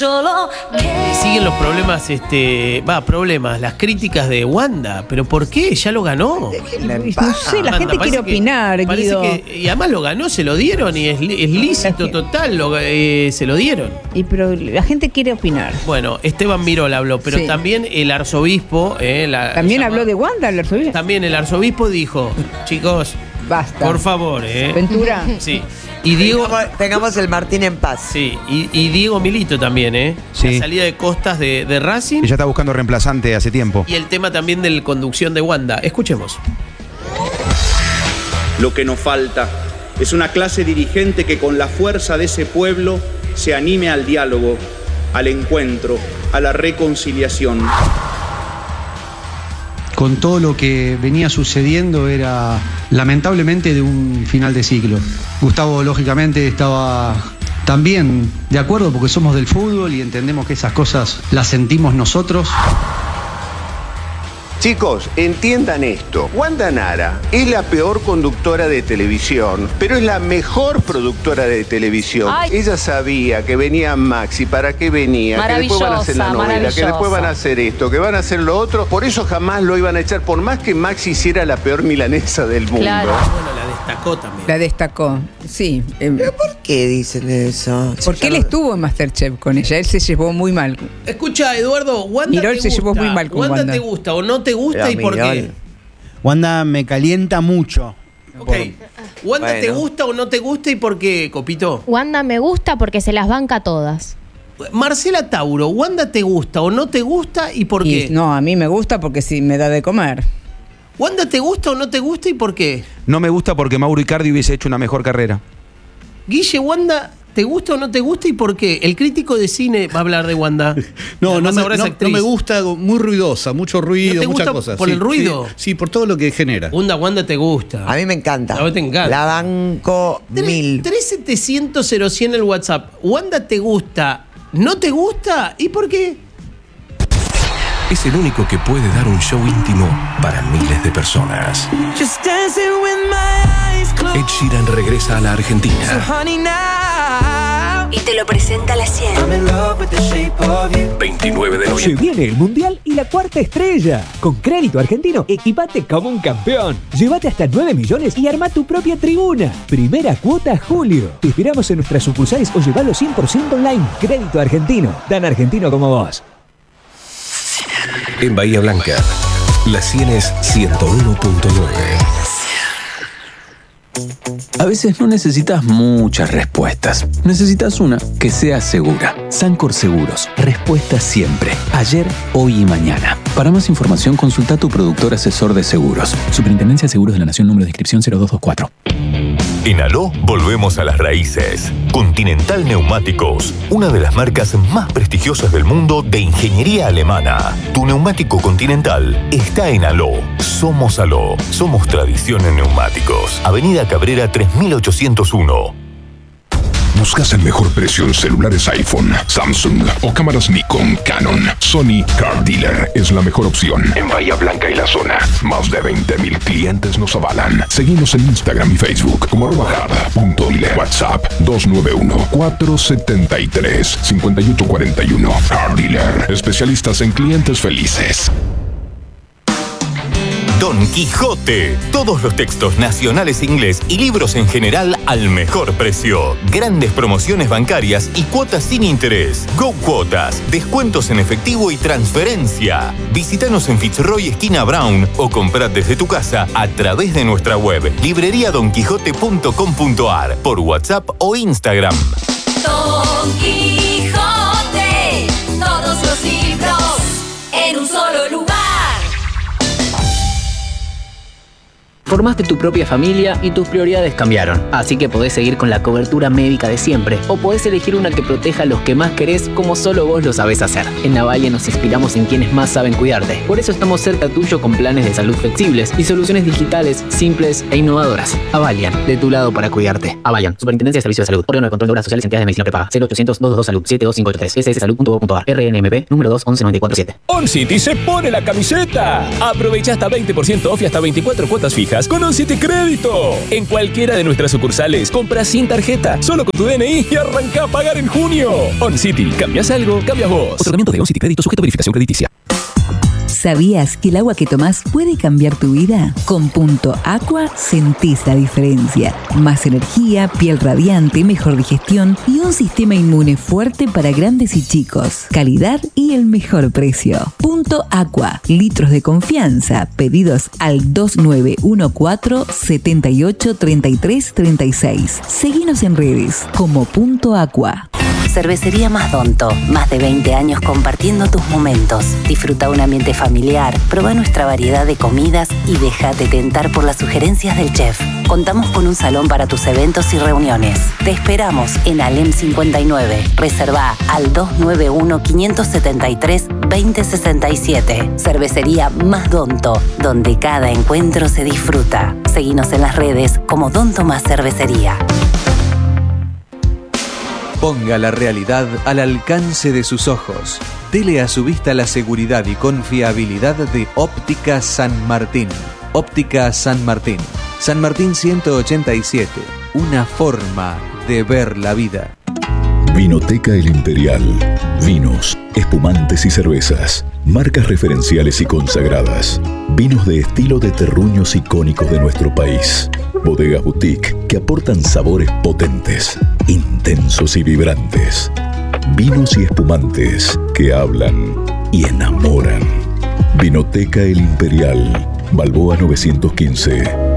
Siguen los problemas, las críticas de Wanda. ¿Pero por qué? Ya lo ganó. No sé, la gente quiere opinar, Guido. Y además lo ganó, se lo dieron y es lícito total, se lo dieron. Pero la gente quiere opinar. Bueno, Esteban Mirol habló, pero sí. También el arzobispo... ¿También habló de Wanda el arzobispo? También el arzobispo dijo, chicos, basta. Por favor, Ventura. Sí. Y Diego, tengamos el Martín en paz. Sí, y Diego Milito también, Sí. La salida de Costas de Racing. Ella está buscando reemplazante hace tiempo. Y el tema también de la conducción de Wanda. Escuchemos. Lo que nos falta es una clase dirigente que con la fuerza de ese pueblo se anime al diálogo, al encuentro, a la reconciliación. Con todo lo que venía sucediendo era lamentablemente de un final de ciclo. Gustavo lógicamente estaba también de acuerdo porque somos del fútbol y entendemos que esas cosas las sentimos nosotros. Chicos, entiendan esto. Wanda Nara es la peor conductora de televisión, pero es la mejor productora de televisión. Ay. Ella sabía que venía Maxi, para qué venía, que después van a hacer la novela, que después van a hacer esto, que van a hacer lo otro. Por eso jamás lo iban a echar, por más que Maxi hiciera la peor milanesa del mundo. Claro. Bueno, la destacó también. La destacó, sí. ¿Pero por qué dicen eso? Porque él estuvo en Masterchef con ella, él se llevó muy mal. Escucha, Eduardo, Wanda Mirol te se gusta. llevó muy mal con Wanda. ¿Te gusta o no te gusta y por qué? Wanda me calienta mucho. Ok. ¿Wanda te gusta o no te gusta y por qué, Copito? Wanda me gusta porque se las banca todas. Marcela Tauro, ¿Wanda te gusta o no te gusta y por qué? No, a mí me gusta porque sí me da de comer. ¿Wanda te gusta o no te gusta y por qué? No me gusta porque Mauro Icardi hubiese hecho una mejor carrera. Guille, ¿Wanda te gusta o no te gusta y por qué? El crítico de cine va a hablar de Wanda. No me gusta, muy ruidosa, mucho ruido, ¿No te muchas gusta cosas. por el ruido? Sí, por todo lo que genera. Wanda te gusta. A mí me encanta. A vos te encanta. La banco 1000. 3700 el WhatsApp. ¿Wanda te gusta? ¿No te gusta? ¿Y por qué? Es el único que puede dar un show íntimo para miles de personas. Ed Sheeran regresa a la Argentina. Y te lo presenta a las 100. 29 de noviembre. Se viene el Mundial y la cuarta estrella. Con Crédito Argentino, equipate como un campeón. Llévate hasta 9 millones y arma tu propia tribuna. Primera cuota julio. Te esperamos en nuestras sucursales o llevalo 100% online. Crédito Argentino. Tan argentino como vos. En Bahía Blanca, la 100 es 101.9. A veces no necesitas muchas respuestas. Necesitas una que sea segura. Sancor Seguros. Respuesta siempre. Ayer, hoy y mañana. Para más información, consulta a tu productor asesor de seguros. Superintendencia de Seguros de la Nación, número de inscripción 0224. En Aló volvemos a las raíces. Continental Neumáticos, una de las marcas más prestigiosas del mundo de ingeniería alemana. Tu neumático Continental está en Aló. Somos Aló. Somos tradición en neumáticos. Avenida Cabrera 3801. ¿Buscas el mejor precio en celulares iPhone, Samsung o cámaras Nikon, Canon? Sony Car Dealer es la mejor opción. En Bahía Blanca y la zona, más de 20,000 clientes nos avalan. Seguimos en Instagram y Facebook como @hard.dealer. WhatsApp 291-473-5841. Car Dealer, especialistas en clientes felices. Don Quijote. Todos los textos nacionales e inglés y libros en general al mejor precio. Grandes promociones bancarias y cuotas sin interés. Go Cuotas. Descuentos en efectivo y transferencia. Visítanos en Fitzroy esquina Brown o comprá desde tu casa a través de nuestra web libreriadonquijote.com.ar por WhatsApp o Instagram. Don Quijote. Todos los libros en un solo lugar. Formaste tu propia familia y tus prioridades cambiaron. Así que podés seguir con la cobertura médica de siempre. O podés elegir una que proteja a los que más querés como solo vos lo sabés hacer. En Avalia nos inspiramos en quienes más saben cuidarte. Por eso estamos cerca tuyo con planes de salud flexibles y soluciones digitales, simples e innovadoras. Avalian, de tu lado para cuidarte. Avalian, Superintendencia de Servicios de Salud. Órgano de Control de Obras Sociales y Entidades de Medicina Prepaga. 0800-222 Salud. 72583. sssalud.gov.ar. RNMP, número 2-11-947. On City se pone la camiseta. Aprovecha hasta 20% off y hasta 24 cuotas fijas pagas con un City Crédito. En cualquiera de nuestras sucursales, compras sin tarjeta, solo con tu DNI y arranca a pagar en junio. OnCity, cambias algo, cambias vos. Otorgamiento de OnCity Crédito sujeto a verificación crediticia. ¿Sabías que el agua que tomás puede cambiar tu vida? Con Punto Aqua sentís la diferencia. Más energía, piel radiante, mejor digestión y un sistema inmune fuerte para grandes y chicos. Calidad y el mejor precio. Punto Aqua. Litros de confianza. Pedidos al 2914-783336. Seguinos en redes como Punto Aqua. Cervecería Más Donto. Más de 20 años compartiendo tus momentos. Disfruta un ambiente familiar, prueba nuestra variedad de comidas y déjate tentar por las sugerencias del chef. Contamos con un salón para tus eventos y reuniones. Te esperamos en Alem 59. Reserva al 291-573-2067. Cervecería Más Donto, donde cada encuentro se disfruta. Seguinos en las redes como Donto Más Cervecería. Ponga la realidad al alcance de sus ojos. Dele a su vista la seguridad y confiabilidad de Óptica San Martín. Óptica San Martín. San Martín 187. Una forma de ver la vida. Vinoteca El Imperial. Vinos, espumantes y cervezas. Marcas referenciales y consagradas. Vinos de estilo de terruños icónicos de nuestro país. Bodegas boutique que aportan sabores potentes, intensos y vibrantes. Vinos y espumantes que hablan y enamoran. Vinoteca El Imperial. Balboa 915.